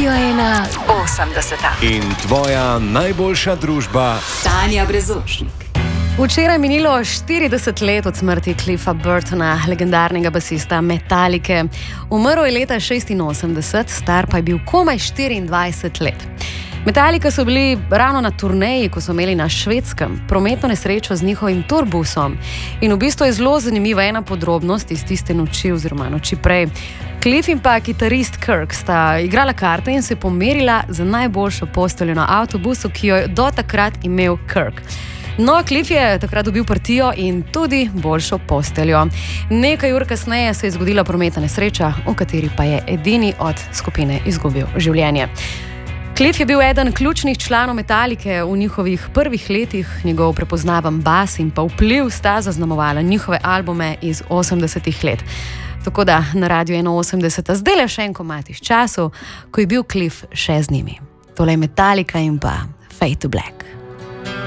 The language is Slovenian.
Radio 1 80. In tvoja najboljša družba Tanja Brezočnik. Včeraj minilo 40 let od smrti Cliffa Burtona, legendarnega basista Metallice. Umrl je leta 86, star pa je bil komaj 24 let. Metallica so bili ravno na turneji, ko so imeli na Švedskem prometno nesrečo z njihovim turbusom. In v bistvu je zelo zanimiva ena podrobnost iz tiste noči oziroma noči prej. Cliff in pa kitarist Kirk sta igrala karte in se pomerila za najboljšo posteljo na avtobusu, ki jo je do takrat imel Kirk. No, Cliff je takrat dobil partijo in tudi boljšo posteljo. Nekaj ur kasneje se je zgodila prometna nesreča, v kateri pa je edini od skupine izgubil življenje. Cliff je bil eden ključnih članov Metallice v njihovih prvih letih, njegov prepoznaven bas in pa vpliv sta zaznamovala njihove albume iz 80-ih let. Tako da na Radio 180 zdaj le še en komad iz času, ko je bil Cliff še z njimi. Tole je Metallica in pa Fade to Black.